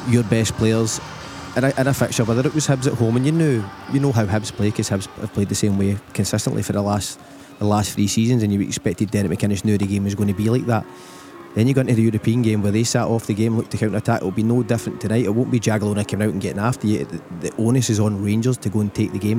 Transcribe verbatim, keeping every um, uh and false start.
your best players in a, in a fixture, whether it was Hibs at home, and you know you know how Hibs play, because Hibs have played the same way consistently for the last the last three seasons, and you expected Derek McInnes knew the game was going to be like that. Then you go into the European game where they sat off the game, looked to counter attack. It'll be no different tonight. It won't be Jagiellona coming out and getting after you. The, the onus is on Rangers to go and take the game.